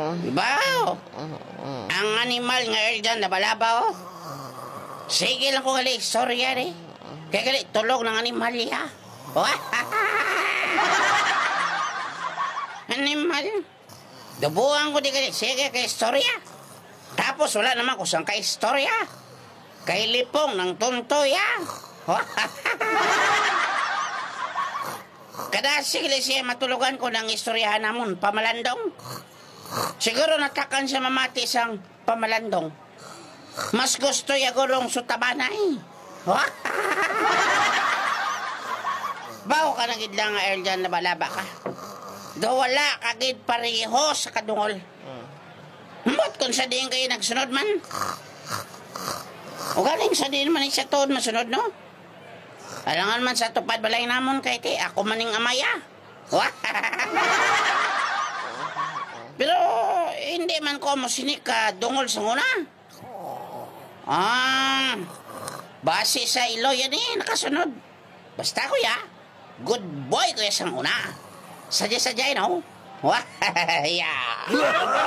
Diba? Ang animal nga dyan, labalabaw. Sige lang ko gali, istorya eh. Kaya gali, tulog ng animal ya. Animal. Dubuhan ko di gali, sige kay istorya. Tapos wala naman kusang kay istorya. Kay lipong ng tuntoy ya. Kada sige siya matulugan ko ng istoryahan namon, pamalandong. Siguro natakan siya mamati sang pamalandong. Mas gusto ya gulong sutabanay. Bawo ka nagid lang nga dyan labalaba ka. Do wala kagid pareho sa kadungol. Mot kung sa diin kayo nagsunod man. O galing sa diin man siya toon masunod no? Alangan man sa tupad balay namon kay ti ako maning amaya. Pero hindi man ko mo sinik ka dungol sa una. Base sa ilo yan nakasunod. Basta kuya, good boy kuya sang una. Sadya-sadya no? Yeah.